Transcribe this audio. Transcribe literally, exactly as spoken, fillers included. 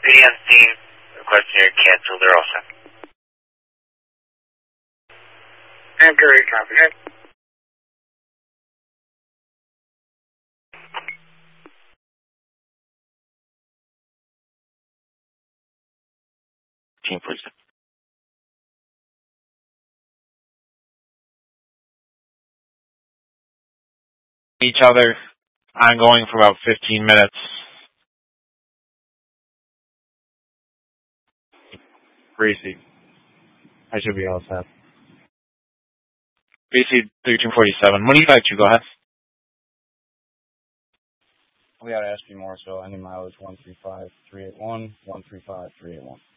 copy and scene. Question cancel. They're all set. Anchor eight, copy. Team forty seven. Each other ongoing for about fifteen minutes. Greasy. I should be all set. Greasy thirteen forty-seven. What do you got? You go ahead. We got to ask you more, so any mileage one three five three eight one, one three five three eight one.